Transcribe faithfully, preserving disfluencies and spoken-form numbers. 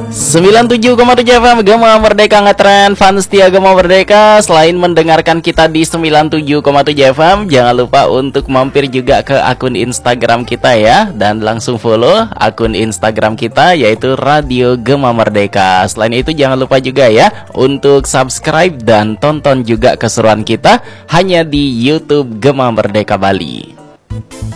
sembilan puluh tujuh koma tujuh F M Gema Merdeka ngetren, fans setia Gema Merdeka. Selain mendengarkan kita di sembilan puluh tujuh koma tujuh F M, jangan lupa untuk mampir juga ke akun Instagram kita ya, dan langsung follow akun Instagram kita yaitu Radio Gema Merdeka. Selain itu jangan lupa juga ya untuk subscribe dan tonton juga keseruan kita hanya di YouTube Gema Merdeka Bali.